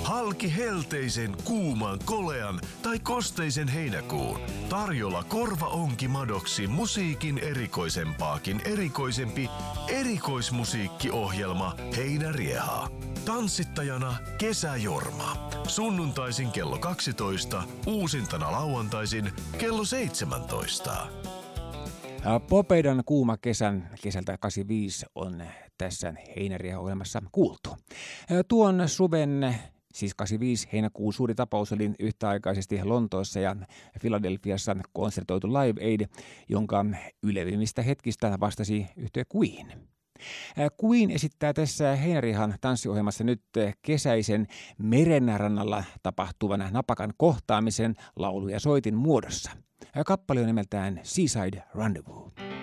Halki helteisen, kuuman, kolean tai kosteisen heinäkuun. Tarjolla korvaonki madoksi musiikin erikoisempaakin erikoisempi erikoismusiikkiohjelma Heinärieha. Tanssittajana Kesäjorma. Sunnuntaisin kello 12, uusintana lauantaisin kello 17. Popeidan kuuma kesältä 85 on tässä Heinärieha-ohjelmassa kuultu. Tuon suven, siis 85 heinäkuun suuri tapaus oli yhtäaikaisesti Lontoossa ja Filadelfiassa konsertoitu Live Aid, jonka ylevimmistä hetkistä vastasi yhtye Queen. Queen esittää tässä Heinäriehan tanssiohjelmassa nyt kesäisen merenrannalla tapahtuvan napakan kohtaamisen laulu- ja soitin muodossa. Kappale on nimeltään Seaside Rendezvous.